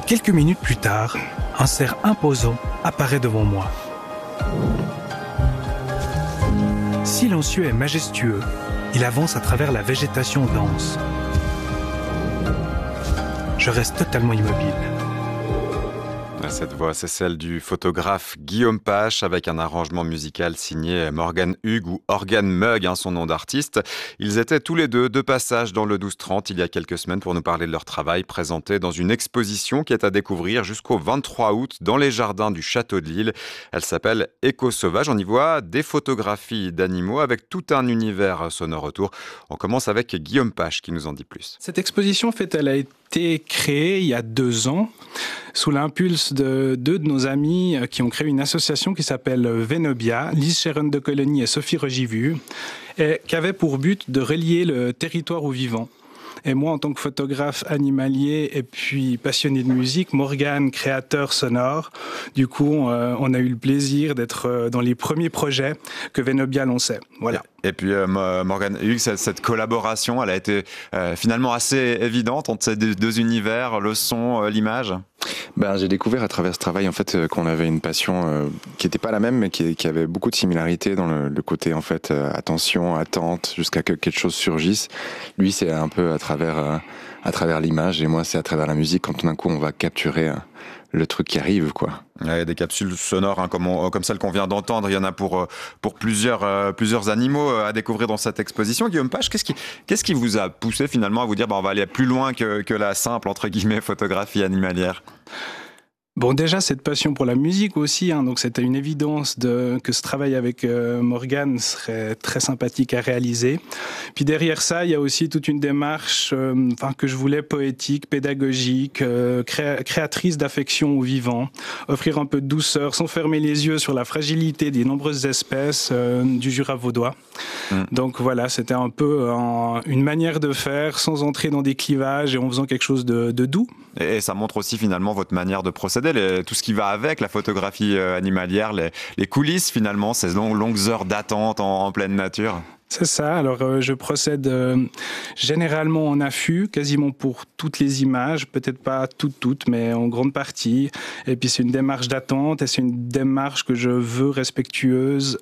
Quelques minutes plus tard, un cerf imposant apparaît devant moi. Silencieux et majestueux, il avance à travers la végétation dense. Je reste totalement immobile. Cette voix, c'est celle du photographe Guillaume Pache avec un arrangement musical signé Morgan Hughes ou Organ Mug, son nom d'artiste. Ils étaient tous les deux de passage dans le 12-30 il y a quelques semaines pour nous parler de leur travail présenté dans une exposition qui est à découvrir jusqu'au 23 août dans les jardins du Château de Lille. Elle s'appelle Écho sauvage. On y voit des photographies d'animaux avec tout un univers sonore autour. On commence avec Guillaume Pache qui nous en dit plus. Cette exposition, en fait, elle a été créée il y a 2 ans sous l'impulse de 2 de nos amis qui ont créé une association qui s'appelle Venobia, Lise Sharon de Coligny et Sophie Regivu, et qui avait pour but de relier le territoire au vivant. Et moi, en tant que photographe animalier et puis passionné de musique, Morgan, créateur sonore, du coup, on a eu le plaisir d'être dans les premiers projets que Venobia lançait. Voilà. Et puis Morgan Hughes, cette collaboration, elle a été finalement assez évidente entre ces 2 univers, le son, l'image. J'ai découvert à travers ce travail en fait qu'on avait une passion qui n'était pas la même, mais qui avait beaucoup de similarités dans le côté en fait attention, attente, jusqu'à que quelque chose surgisse. Lui, c'est un peu à travers l'image, et moi, c'est à travers la musique. Quand tout d'un coup, on va capturer le truc qui arrive, quoi. Ouais, des capsules sonores comme celle qu'on vient d'entendre. Il y en a pour plusieurs animaux à découvrir dans cette exposition. Guillaume Pache, qu'est-ce qui vous a poussé finalement à vous dire on va aller plus loin que la simple entre guillemets photographie animalière? Bon, déjà, cette passion pour la musique aussi, donc c'était une évidence que ce travail avec Morgan serait très sympathique à réaliser. Puis derrière ça, il y a aussi toute une démarche que je voulais poétique, pédagogique, créatrice d'affection au vivant, offrir un peu de douceur sans fermer les yeux sur la fragilité des nombreuses espèces du Jura vaudois. Donc voilà, c'était un peu une manière de faire sans entrer dans des clivages et en faisant quelque chose de doux. Et ça montre aussi finalement votre manière de procéder, tout ce qui va avec la photographie animalière, les coulisses finalement, ces longues heures d'attente en pleine nature. C'est ça, alors je procède généralement en affût, quasiment pour toutes les images, peut-être pas toutes, mais en grande partie. Et puis c'est une démarche d'attente et c'est une démarche que je veux respectueuse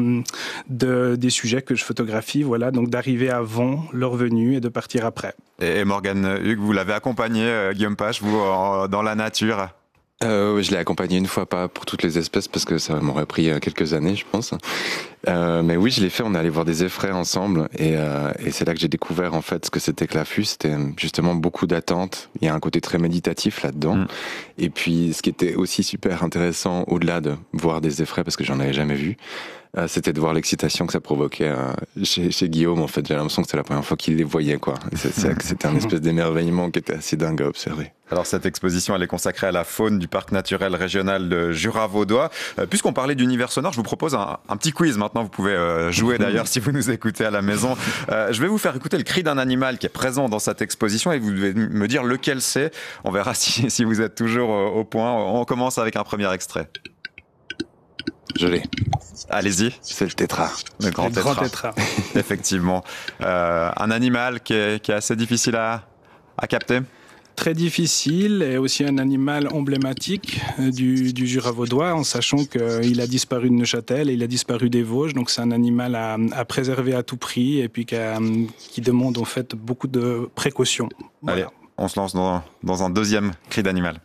des sujets que je photographie, voilà, donc d'arriver avant leur venue et de partir après. Et Morgan Hughes, vous l'avez accompagné, Guillaume Pache, vous, dans la nature? Je l'ai accompagné une fois, pas pour toutes les espèces, parce que ça m'aurait pris quelques années, je pense. Mais oui, je l'ai fait, on est allé voir des effraies ensemble, et c'est là que j'ai découvert en fait ce que c'était que l'affût. C'était justement beaucoup d'attente, il y a un côté très méditatif là-dedans. Et puis ce qui était aussi super intéressant, au-delà de voir des effraies, parce que j'en avais jamais vu, c'était de voir l'excitation que ça provoquait chez Guillaume. En fait, j'ai l'impression que c'était la première fois qu'il les voyait, quoi. C'était un espèce d'émerveillement qui était assez dingue à observer. Alors cette exposition, elle est consacrée à la faune du parc naturel régional de Jura vaudois. Puisqu'on parlait d'univers sonore, je vous propose un petit quiz maintenant. Vous pouvez jouer d'ailleurs si vous nous écoutez à la maison. Je vais vous faire écouter le cri d'un animal qui est présent dans cette exposition et vous devez me dire lequel c'est. On verra si vous êtes toujours au point. On commence avec un premier extrait. Je l'ai. Allez-y. C'est le tétra. Le grand tétra. Effectivement. Un animal qui est assez difficile à capter. Très difficile et aussi un animal emblématique du Jura vaudois, en sachant qu'il a disparu de Neuchâtel et il a disparu des Vosges. Donc c'est un animal à préserver à tout prix et puis qui demande en fait beaucoup de précautions. Voilà. Allez, on se lance dans un deuxième cri d'animal.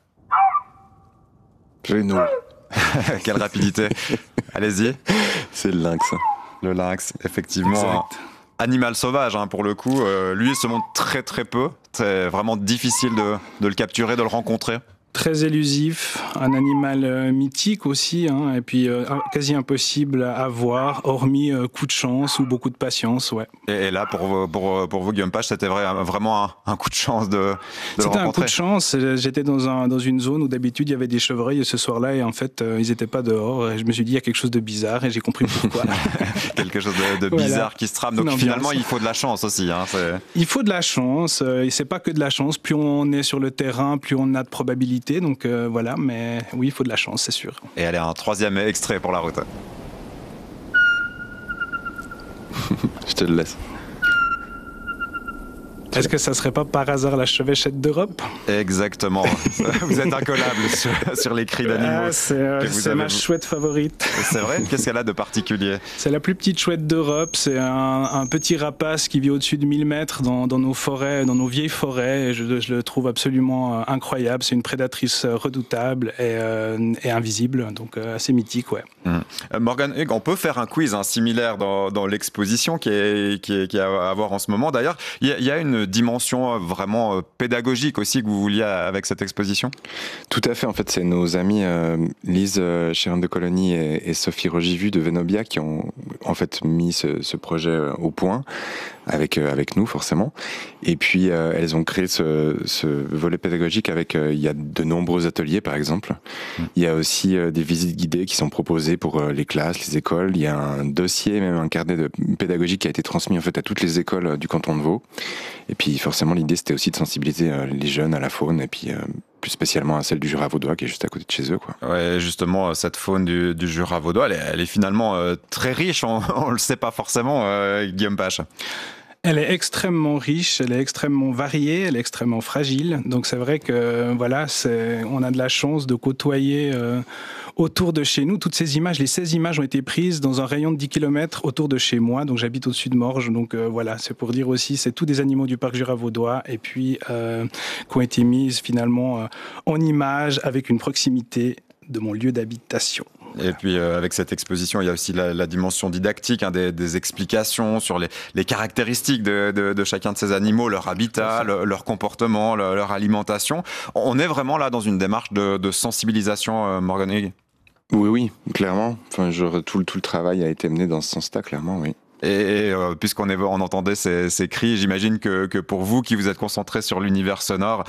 Genou. Quelle rapidité. Allez-y. C'est le lynx. Le lynx, effectivement. Exact. Animal sauvage, pour le coup. Lui, il se montre très très peu. C'est vraiment difficile de le capturer, de le rencontrer. Très élusif, un animal mythique aussi, et puis quasi impossible à voir, hormis coup de chance ou beaucoup de patience, ouais. Et là, pour vous, Guillaume Pache, c'était vraiment un coup de chance de le rencontrer. C'était un coup de chance. J'étais dans une zone où d'habitude il y avait des chevreuils ce soir-là, et en fait ils n'étaient pas dehors. Et je me suis dit il y a quelque chose de bizarre, et j'ai compris pourquoi. Quelque chose de bizarre qui se trame. Donc finalement, il faut de la chance aussi. Il faut de la chance. Et c'est pas que de la chance. Plus on est sur le terrain, plus on a de probabilités. Donc voilà, mais oui, il faut de la chance, c'est sûr. Et allez, un troisième extrait pour la route. Je te le laisse. Est-ce que ça serait pas par hasard la chevêchette d'Europe? Exactement. Vous êtes incollable sur les cris d'animaux. C'est ma chouette favorite. C'est vrai? Qu'est-ce qu'elle a de particulier? C'est la plus petite chouette d'Europe. C'est un petit rapace qui vit au-dessus de 1000 mètres dans nos forêts, dans nos vieilles forêts. Et je le trouve absolument incroyable. C'est une prédatrice redoutable et invisible, donc assez mythique, ouais. Morgan Hughes, on peut faire un quiz similaire dans l'exposition qui est à voir en ce moment. D'ailleurs, il y a une dimension vraiment pédagogique aussi que vous vouliez avec cette exposition? Tout à fait. En fait, c'est nos amis Lise Chérin de Colony et Sophie Rogivu de Venobia qui ont en fait mis ce projet au point avec nous forcément. Et puis elles ont créé ce volet pédagogique avec il y a de nombreux ateliers par exemple. Il y a aussi des visites guidées qui sont proposées pour les classes, les écoles. Il y a un dossier, même un carnet de pédagogique qui a été transmis en fait à toutes les écoles du canton de Vaud. Et puis forcément l'idée c'était aussi de sensibiliser les jeunes à la faune et puis plus spécialement à celle du Jura vaudois qui est juste à côté de chez eux, quoi. Ouais, justement, cette faune du Jura vaudois, elle est finalement très riche. On le sait pas forcément, Guillaume Pache. Elle est extrêmement riche, elle est extrêmement variée, elle est extrêmement fragile. Donc c'est vrai que voilà, on a de la chance de côtoyer autour de chez nous toutes ces images. Les 16 images ont été prises dans un rayon de 10 km autour de chez moi. Donc j'habite au-dessus de Morges. Donc voilà, c'est pour dire aussi, c'est tous des animaux du parc Jura vaudois et puis qui ont été mises finalement en images avec une proximité de mon lieu d'habitation. Et puis avec cette exposition, il y a aussi la dimension didactique, des explications sur les caractéristiques de chacun de ces animaux, leur habitat, leur comportement, leur alimentation. On est vraiment là dans une démarche de sensibilisation, Morgan Hughes. Oui, clairement. Enfin, tout le travail a été mené dans ce sens-là, clairement, oui. Et puisqu'on entendait ces cris, j'imagine que pour vous qui vous êtes concentrés sur l'univers sonore,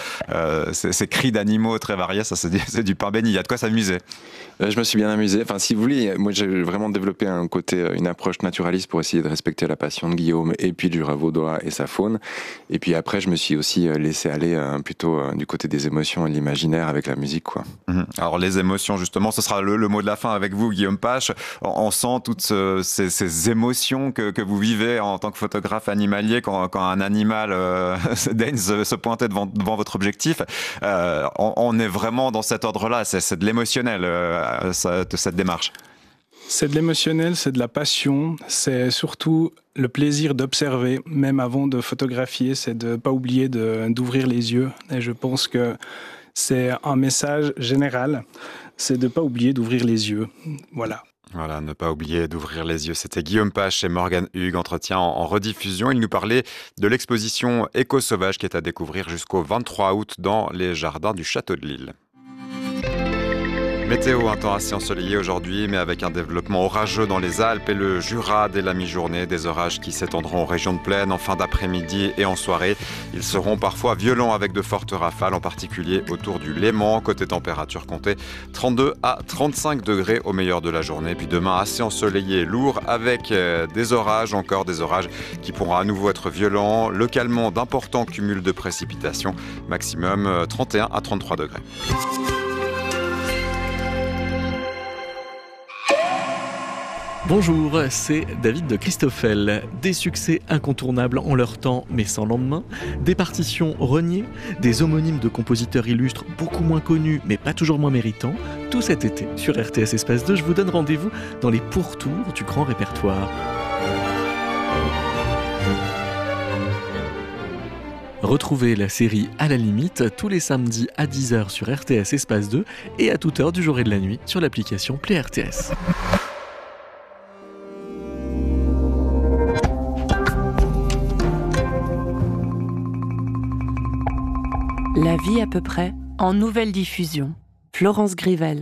ces cris d'animaux très variés, ça c'est du pain béni, il y a de quoi s'amuser. Je me suis bien amusé. Enfin, si vous voulez, moi j'ai vraiment développé une approche naturaliste pour essayer de respecter la passion de Guillaume et puis du Jura vaudois et sa faune. Et puis après, je me suis aussi laissé aller plutôt du côté des émotions et de l'imaginaire avec la musique, quoi. Alors les émotions, justement, ce sera le mot de la fin avec vous, Guillaume Pache. On sent toutes ces émotions que vous vivez en tant que photographe animalier quand un animal daigne se pointer devant votre objectif. On est vraiment dans cet ordre-là, c'est de l'émotionnel, cette démarche. C'est de l'émotionnel, c'est de la passion, c'est surtout le plaisir d'observer, même avant de photographier, c'est de ne pas oublier d'ouvrir les yeux. Et je pense que c'est un message général, c'est de ne pas oublier d'ouvrir les yeux. Voilà. Voilà, ne pas oublier d'ouvrir les yeux. C'était Guillaume Pache et Morgan Hughes, entretien en rediffusion. Il nous parlait de l'exposition Éco-Sauvage qui est à découvrir jusqu'au 23 août dans les jardins du Château de Lille. Météo, un temps assez ensoleillé aujourd'hui, mais avec un développement orageux dans les Alpes et le Jura dès la mi-journée. Des orages qui s'étendront aux régions de plaine en fin d'après-midi et en soirée. Ils seront parfois violents avec de fortes rafales, en particulier autour du Léman. Côté température, comptez 32 à 35 degrés au meilleur de la journée. Puis demain, assez ensoleillé et lourd avec des orages, encore des orages qui pourront à nouveau être violents. Localement, d'importants cumuls de précipitations. Maximum 31 à 33 degrés. Bonjour, c'est David de Christoffel. Des succès incontournables en leur temps, mais sans lendemain. Des partitions reniées, des homonymes de compositeurs illustres beaucoup moins connus, mais pas toujours moins méritants. Tout cet été, sur RTS Espace 2, je vous donne rendez-vous dans les pourtours du grand répertoire. Retrouvez la série À la limite tous les samedis à 10h sur RTS Espace 2 et à toute heure du jour et de la nuit sur l'application Play RTS. La vie à peu près, en nouvelle diffusion. Florence Grivel.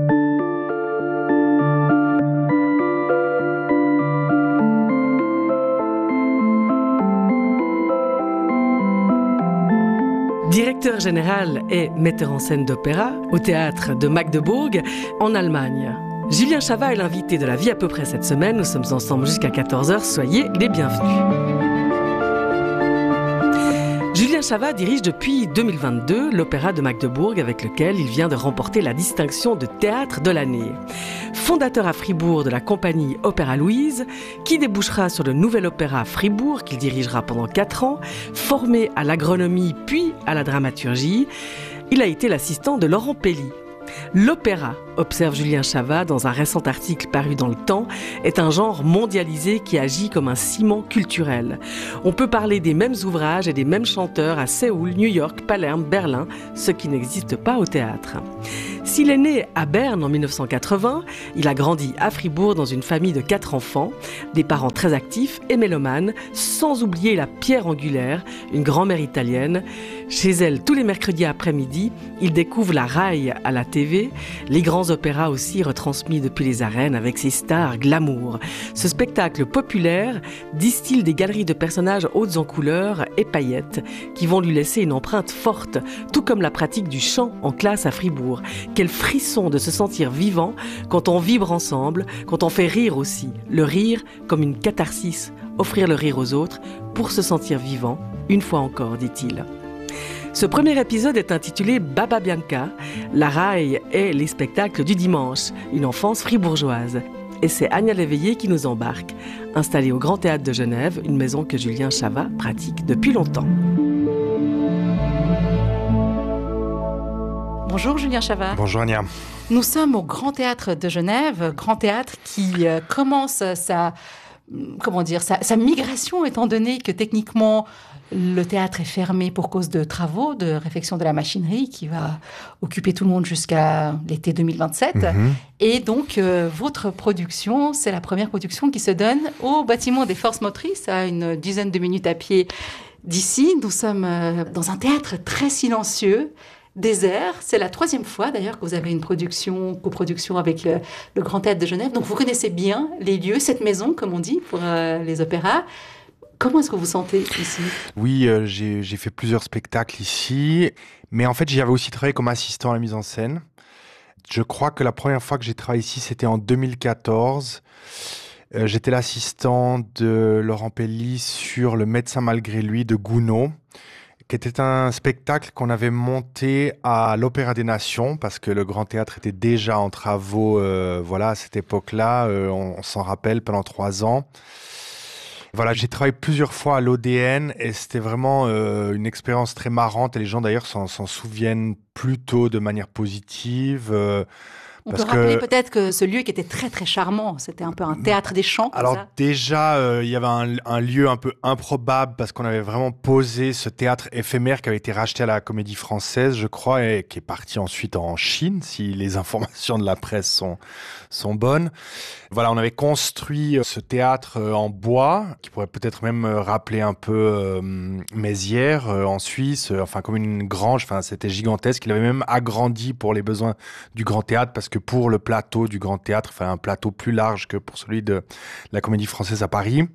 Directeur général et metteur en scène d'opéra au théâtre de Magdebourg, en Allemagne. Julien Chavat est l'invité de La vie à peu près cette semaine. Nous sommes ensemble jusqu'à 14h. Soyez les bienvenus. Julien Chavat dirige depuis 2022 l'Opéra de Magdebourg avec lequel il vient de remporter la distinction de théâtre de l'année. Fondateur à Fribourg de la compagnie Opéra Louise, qui débouchera sur le nouvel opéra à Fribourg qu'il dirigera pendant 4 ans, formé à l'agronomie puis à la dramaturgie, il a été l'assistant de Laurent Pelli. L'opéra, observe Julien Chavat dans un récent article paru dans Le Temps, est un genre mondialisé qui agit comme un ciment culturel. On peut parler des mêmes ouvrages et des mêmes chanteurs à Séoul, New York, Palerme, Berlin, ce qui n'existe pas au théâtre. S'il est né à Berne en 1980, il a grandi à Fribourg dans une famille de 4 enfants, des parents très actifs et mélomanes, sans oublier la pierre angulaire, une grand-mère italienne. Chez elle, tous les mercredis après-midi, il découvre la Rai à la TV, les grands opéras aussi retransmis depuis les arènes avec ses stars glamour. Ce spectacle populaire distille des galeries de personnages hautes en couleurs et paillettes qui vont lui laisser une empreinte forte, tout comme la pratique du chant en classe à Fribourg. Quel frisson de se sentir vivant quand on vibre ensemble, quand on fait rire aussi. Le rire comme une catharsis, offrir le rire aux autres pour se sentir vivant, une fois encore, dit-il. Ce premier épisode est intitulé Baba Bianca, la Rai et les spectacles du dimanche, une enfance fribourgeoise. Et c'est Anya Léveillé qui nous embarque, installée au Grand Théâtre de Genève, une maison que Julien Chavat pratique depuis longtemps. Bonjour Julien Chavat. Bonjour Anya. Nous sommes au Grand Théâtre de Genève, Grand Théâtre qui commence sa migration, étant donné que techniquement le théâtre est fermé pour cause de travaux, de réfection de la machinerie qui va occuper tout le monde jusqu'à l'été 2027. Et donc votre production, c'est la première production qui se donne au bâtiment des Forces Motrices, à une dizaine de minutes à pied d'ici. Nous sommes dans un théâtre très silencieux, désert. C'est la 3e fois d'ailleurs que vous avez une coproduction avec le Grand Théâtre de Genève. Donc vous connaissez bien les lieux, cette maison comme on dit pour les opéras. Comment est-ce que vous vous sentez ici ? Oui, j'ai fait plusieurs spectacles ici, mais en fait j'y avais aussi travaillé comme assistant à la mise en scène. Je crois que la première fois que j'ai travaillé ici, c'était en 2014. J'étais l'assistant de Laurent Pelli sur Le Médecin malgré lui de Gounod, qui était un spectacle qu'on avait monté à l'Opéra des Nations, parce que le Grand Théâtre était déjà en travaux à cette époque-là, on s'en rappelle, pendant 3 ans. Voilà, j'ai travaillé plusieurs fois à l'ODN et c'était vraiment une expérience très marrante et les gens d'ailleurs s'en souviennent plutôt de manière positive. On peut rappeler peut-être que ce lieu qui était très très charmant, c'était un peu un théâtre des chants. Alors déjà, il y avait un lieu un peu improbable parce qu'on avait vraiment posé ce théâtre éphémère qui avait été racheté à la Comédie Française, je crois, et qui est parti ensuite en Chine, si les informations de la presse sont bonnes. Voilà, on avait construit ce théâtre en bois, qui pourrait peut-être même rappeler un peu Mézières en Suisse, comme une grange, c'était gigantesque. Il avait même agrandi pour les besoins du Grand Théâtre parce que pour le plateau du Grand Théâtre, un plateau plus large que pour celui de la Comédie Française à Paris.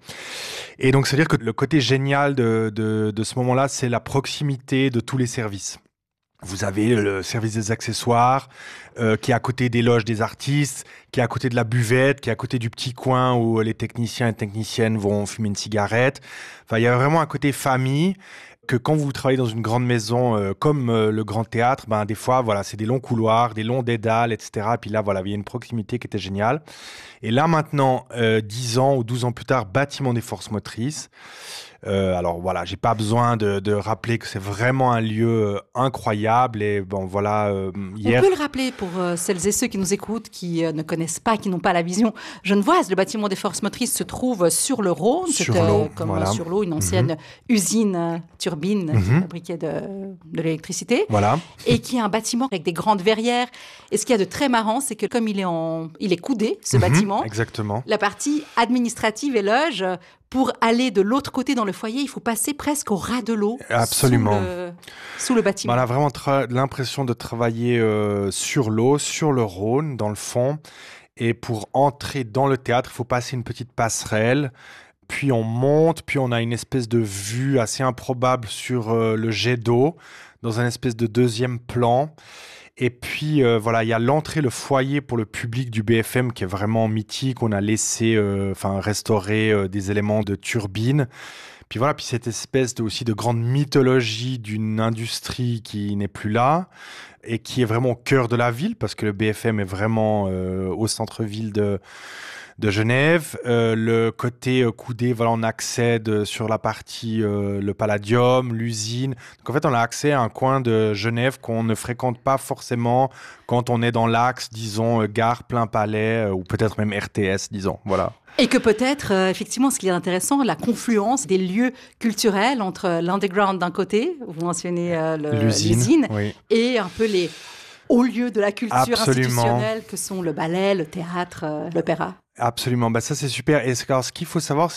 Et donc, c'est-à-dire que le côté génial de ce moment-là, c'est la proximité de tous les services. Vous avez le service des accessoires qui est à côté des loges des artistes, qui est à côté de la buvette, qui est à côté du petit coin où les techniciens et techniciennes vont fumer une cigarette. Il y a vraiment un côté famille que quand vous travaillez dans une grande maison comme le Grand Théâtre, des fois, c'est des longs couloirs, des longs dédales, etc. Et puis là, il y a une proximité qui était géniale. Et là, maintenant, 10 ans ou 12 ans plus tard, bâtiment des Forces Motrices. J'ai pas besoin de rappeler que c'est vraiment un lieu incroyable et hier... On peut le rappeler pour celles et ceux qui nous écoutent, qui ne connaissent pas, qui n'ont pas la vision genevoise. Le bâtiment des Forces Motrices se trouve sur le Rhône, sur l'eau, une ancienne usine turbine qui fabriquait de l'électricité, et qui est un bâtiment avec des grandes verrières. Et ce qu'il y a de très marrant, c'est que comme il est coudé, ce bâtiment, exactement. La partie administrative et loge, pour aller de l'autre côté dans le foyer, il faut passer presque au ras de l'eau. Absolument. Sous le bâtiment. On a vraiment l'impression de travailler sur l'eau, sur le Rhône, dans le fond. Et pour entrer dans le théâtre, il faut passer une petite passerelle. Puis on monte, puis on a une espèce de vue assez improbable sur le jet d'eau, dans un espèce de deuxième plan. Et puis, il y a l'entrée, le foyer pour le public du BFM qui est vraiment mythique. On a laissé restaurer des éléments de turbine. Puis voilà, puis cette espèce aussi de grande mythologie d'une industrie qui n'est plus là et qui est vraiment au cœur de la ville, parce que le BFM est vraiment au centre-ville de Genève. Le côté coudé, voilà, on accède sur la partie le Palladium, l'usine. Donc en fait, on a accès à un coin de Genève qu'on ne fréquente pas forcément quand on est dans l'axe, disons, Gare, Plain-Palais, ou peut-être même RTS, disons. Voilà. Et que peut-être, effectivement, ce qui est intéressant, la confluence des lieux culturels entre l'underground d'un côté, vous mentionnez l'usine, oui. Et un peu les hauts lieux de la culture Absolument. institutionnelle que sont le ballet, le théâtre, l'opéra. Absolument, ça c'est super. Et alors, ce qu'il faut savoir,